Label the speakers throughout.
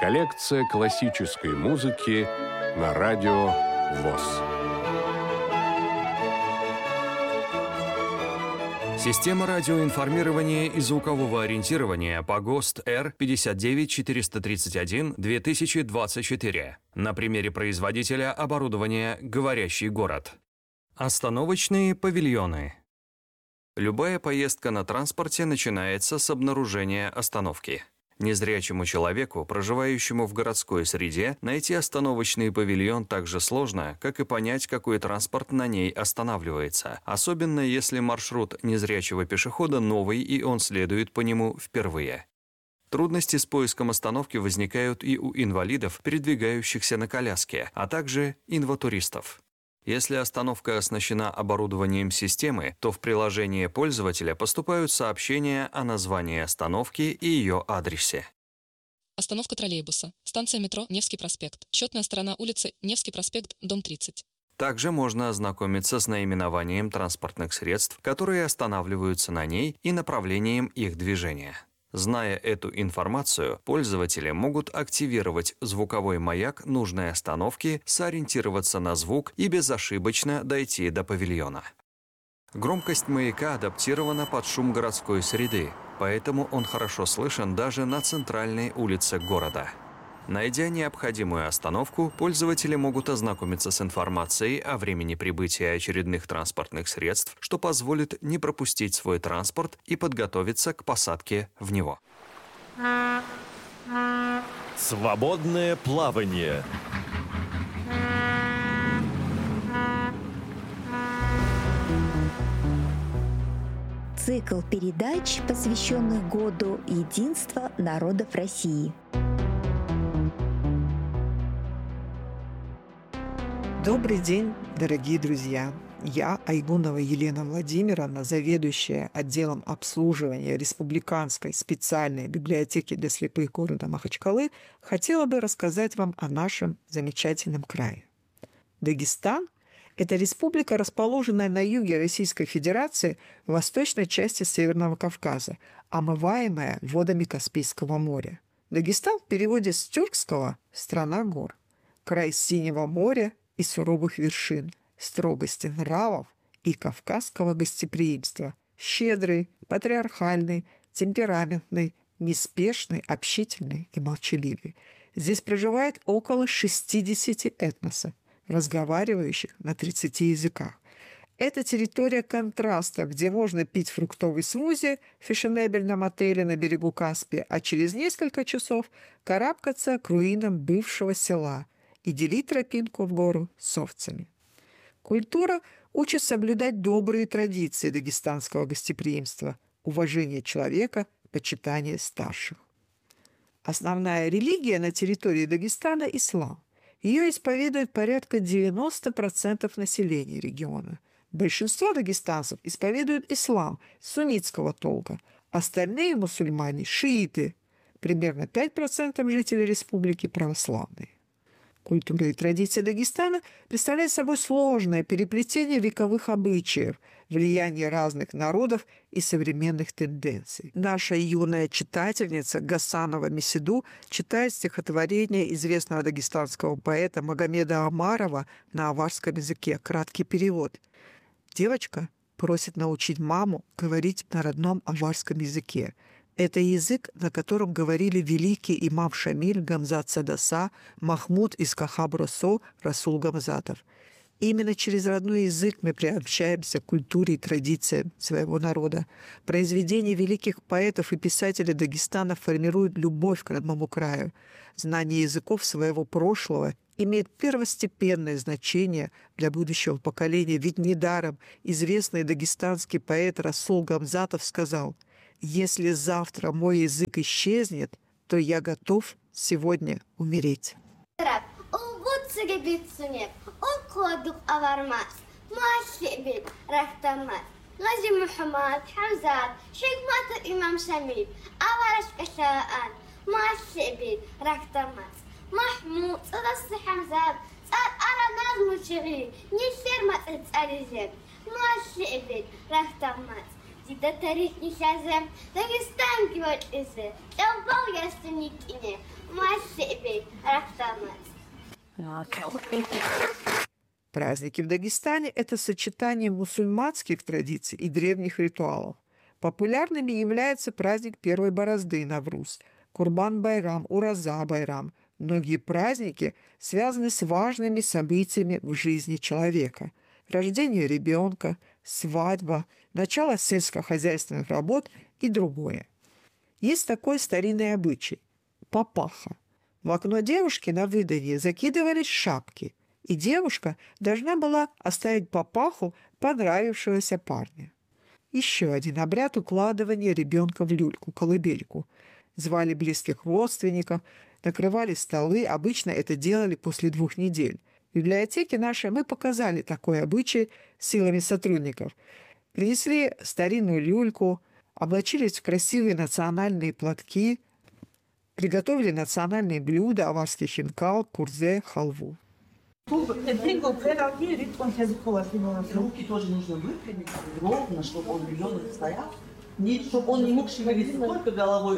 Speaker 1: Коллекция классической музыки на радио ВОС.
Speaker 2: Система радиоинформирования и звукового ориентирования по ГОСТ Р59431-2024. На примере производителя оборудования «Говорящий город». Остановочные павильоны. Любая поездка на транспорте начинается с обнаружения остановки. Незрячему человеку, проживающему в городской среде, найти остановочный павильон так же сложно, как и понять, какой транспорт на ней останавливается, особенно если маршрут незрячего пешехода новый и он следует по нему впервые. Трудности с поиском остановки возникают и у инвалидов, передвигающихся на коляске, а также инватуристов. Если остановка оснащена оборудованием системы, то в приложение пользователя поступают сообщения о названии остановки и ее адресе.
Speaker 3: Остановка троллейбуса. Станция метро Невский проспект. Четная сторона улицы Невский проспект, дом 30.
Speaker 2: Также можно ознакомиться с наименованием транспортных средств, которые останавливаются на ней, и направлением их движения. Зная эту информацию, пользователи могут активировать звуковой маяк нужной остановки, сориентироваться на звук и безошибочно дойти до павильона. Громкость маяка адаптирована под шум городской среды, поэтому он хорошо слышен даже на центральной улице города. Найдя необходимую остановку, пользователи могут ознакомиться с информацией о времени прибытия очередных транспортных средств, что позволит не пропустить свой транспорт и подготовиться к посадке в него.
Speaker 4: Свободное плавание.
Speaker 5: Цикл передач, посвященных Году единства народов России.
Speaker 6: Добрый день, дорогие друзья! Я, Айгунова Елена Владимировна, заведующая отделом обслуживания Республиканской специальной библиотеки для слепых города Махачкалы, хотела бы рассказать вам о нашем замечательном крае. Дагестан – это республика, расположенная на юге Российской Федерации, в восточной части Северного Кавказа, омываемая водами Каспийского моря. Дагестан в переводе с тюркского «страна гор», край Синего моря и суровых вершин, строгости нравов и кавказского гостеприимства, щедрый, патриархальный, темпераментный, неспешный, общительный и молчаливый. Здесь проживает около 60 этносов, разговаривающих на 30 языках. Это территория контраста, где можно пить фруктовый смузи в фешенебельном отеле на берегу Каспия, а через несколько часов карабкаться к руинам бывшего села и делить тропинку в гору с овцами. Культура учит соблюдать добрые традиции дагестанского гостеприимства, уважение человека, почитание старших. Основная религия на территории Дагестана – ислам. Ее исповедует порядка 90% населения региона. Большинство дагестанцев исповедуют ислам суннитского толка, остальные мусульмане – шииты, примерно 5% жителей республики православные. Культура и традиции Дагестана представляют собой сложное переплетение вековых обычаев, влияние разных народов и современных тенденций. Наша юная читательница Гасанова Меседу читает стихотворение известного дагестанского поэта Магомеда Омарова на аварском языке. Краткий перевод. Девочка просит научить маму говорить на родном аварском языке. Это язык, на котором говорили великий имам Шамиль Гамзат Садаса, Махмуд из Кахабросо, Расул Гамзатов. Именно через родной язык мы приобщаемся к культуре и традициям своего народа. Произведения великих поэтов и писателей Дагестана формируют любовь к родному краю. Знание языков своего прошлого имеет первостепенное значение для будущего поколения, ведь недаром известный дагестанский поэт Расул Гамзатов сказал: «Если завтра мой язык исчезнет, то я готов сегодня умереть».
Speaker 7: Зида тарих не шазем, Дагестан гивать изе, Элбал ясты
Speaker 6: Праздники в Дагестане – это сочетание мусульманских традиций и древних ритуалов. Популярными является праздник первой борозды Навруз, Курбан-Байрам, Ураза-Байрам. Многие праздники связаны с важными событиями в жизни человека. Рождение ребенка, свадьба, начало сельскохозяйственных работ и другое. Есть такой старинный обычай – папаха. В окно девушки на выданье закидывались шапки, и девушка должна была оставить папаху понравившегося парня. Еще один обряд укладывания ребенка в люльку, колыбельку. Звали близких родственников, накрывали столы, обычно это делали после 2 недель. В библиотеке нашей мы показали такой обычай силами сотрудников. Принесли старинную люльку, облачились в красивые национальные платки, приготовили национальные блюда, аварский хинкал, курзе, халву.
Speaker 7: Руки тоже нужно выпрямить ровно, чтобы он ребенок стоял, чтобы он не мог шевелить только головой.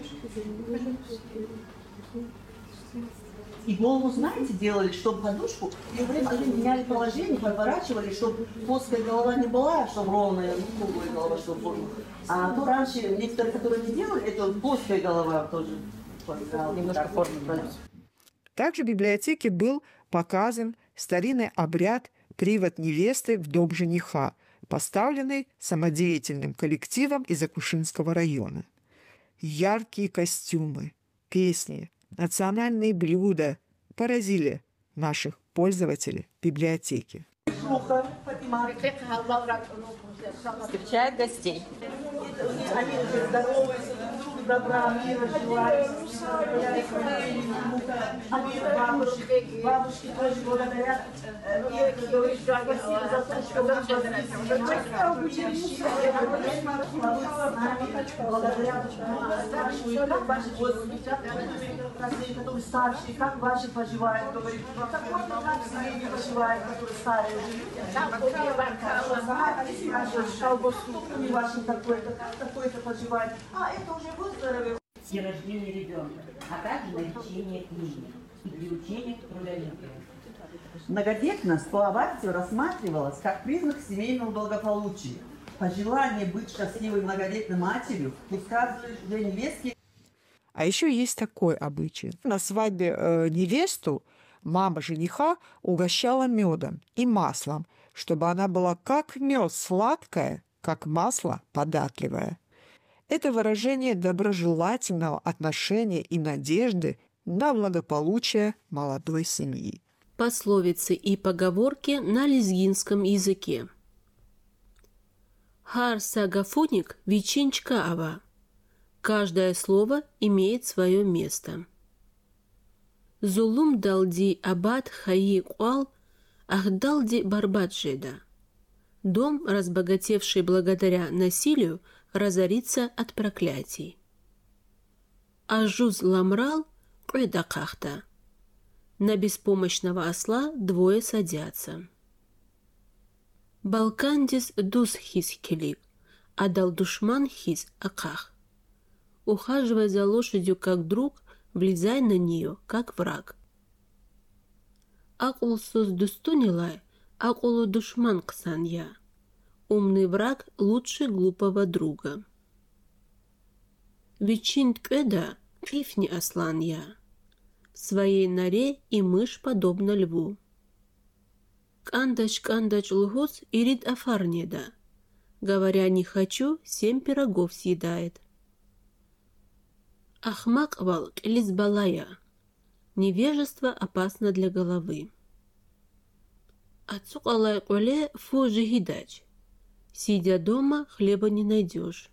Speaker 7: И голову, знаете, делали, чтобы подушку, и время меняли положение, поворачивали, чтобы плоская голова не была, чтобы ровная, круглая голова, чтобы форма. А то раньше некоторые, которые не делали, это плоская голова тоже. Немножко форма.
Speaker 6: Также в библиотеке был показан старинный обряд «Привод невесты в дом жениха», поставленный самодеятельным коллективом из Акушинского района. Яркие костюмы, песни, национальные блюда поразили наших пользователей библиотеки.
Speaker 8: Встречает гостей.
Speaker 7: Они здороваются друг другу, добра, мира желают. Бабушки тоже благодарят. Говорит, спасибо за то, что вы благодарят. Спрашивают, как ваши которые старшие, как ваши поживают. Говорит, как средние поживают, которые старые. Ваши такой-то поживает. Это уже выздоровел.
Speaker 9: И рождение ребенка, а также наречение имени и приучение к трудолюбию.
Speaker 7: Многодетность по Аварцию рассматривалась как признак семейного благополучия. Пожелание быть счастливой многодетной матерью высказывали уже невестки.
Speaker 6: А еще есть такой обычай. На свадьбе невесту мама жениха угощала медом и маслом, чтобы она была как мед сладкая, как масло податливое. Это выражение доброжелательного отношения и надежды на благополучие молодой семьи.
Speaker 10: Пословицы и поговорки на лезгинском языке. Хар сагафуник вичинчкаава. Каждое слово имеет свое место. Зулум далди абад хаи куал ахдалди барбаджеда. Дом, разбогатевший благодаря насилию, разорится от проклятий. Ажуз ламрал кредакахта. На беспомощного осла 2 садятся. Балкандис дус хис келик, адал душман хис аках. Ухаживай за лошадью как друг, влезай на нее как враг. Акулсус дустунилай, акулу душман ксанья. Умный враг лучше глупого друга. Вичинт кэда кифни асланья. В своей норе и мышь подобна льву. Кандач лгус ирид афарнеда. Говоря не хочу, 7 пирогов съедает. Ахмак вал кэлизбалая. Невежество опасно для головы. Ацукалай куле фу жигидач. Сидя дома, хлеба не найдешь.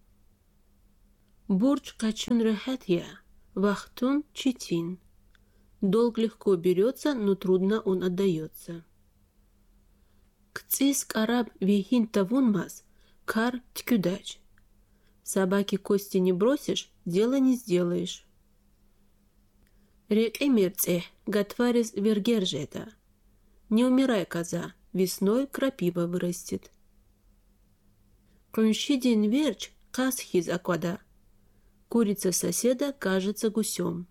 Speaker 10: Бурч качун рахатья, вахтун читин. Долг легко берется, но трудно он отдается. Кцис караб вихин тавунмас, кар ткюдач. Собаке кости не бросишь, дело не сделаешь. Рек эмерце, гатварис вергержета. Не умирай, коза, весной крапива вырастет. Конщидин верч касхиз аквада. Курица соседа кажется гусем.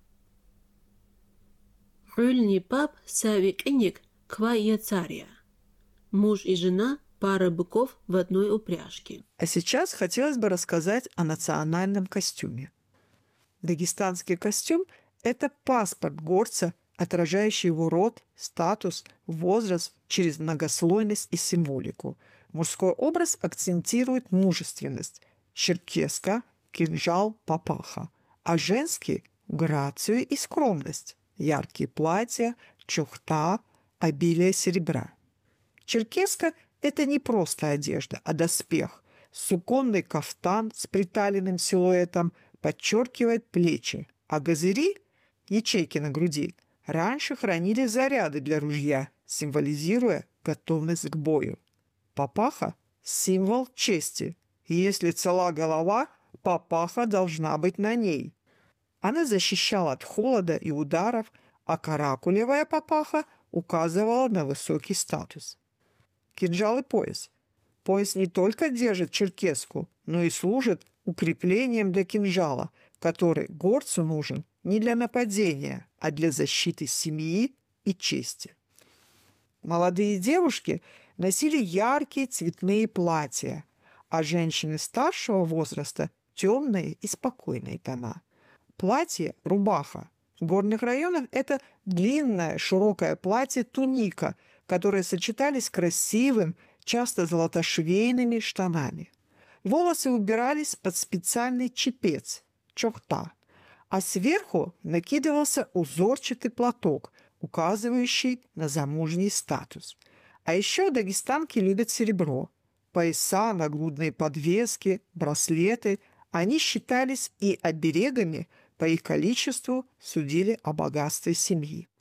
Speaker 10: Рульный пап савикник квая царя. Муж и жена – пара быков в одной упряжке.
Speaker 6: А сейчас хотелось бы рассказать о национальном костюме. Дагестанский костюм – это паспорт горца, отражающий его род, статус, возраст через многослойность и символику. Мужской образ акцентирует мужественность – черкеска, кинжал, папаха, а женский – грацию и скромность – яркие платья, чухта, обилие серебра. Черкеска – это не просто одежда, а доспех. Суконный кафтан с приталенным силуэтом подчеркивает плечи, а газыри – ячейки на груди – раньше хранили заряды для ружья, символизируя готовность к бою. Папаха – символ чести, и если цела голова, папаха должна быть на ней. Она защищала от холода и ударов, а каракулевая папаха указывала на высокий статус. Кинжал и пояс. Пояс не только держит черкеску, но и служит укреплением для кинжала, который горцу нужен не для нападения, а для защиты семьи и чести. Молодые девушки носили яркие цветные платья, а женщины старшего возраста – темные и спокойные тона. Платье – рубаха. В горных районах это длинное широкое платье-туника, которые сочетались с красивым, часто золотошвейными штанами. Волосы убирались под специальный чепец – чохта, а сверху накидывался узорчатый платок, указывающий на замужний статус. А еще дагестанки любят серебро. Пояса, нагрудные подвески, браслеты – они считались и оберегами, по их количеству судили о богатстве семьи.